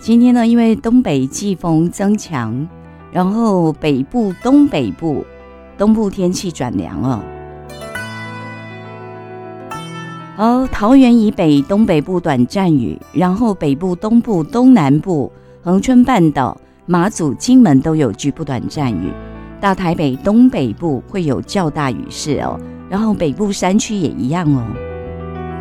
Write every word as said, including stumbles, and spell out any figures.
今天呢，因为东北季风增强，然后北部、东北部、东部天气转凉哦。好，桃园以北、东北部短暂雨，然后北部、东部、东南部、恒春半岛、马祖、金门都有局部短暂雨。大台北东北部会有较大雨势哦，然后北部山区也一样哦。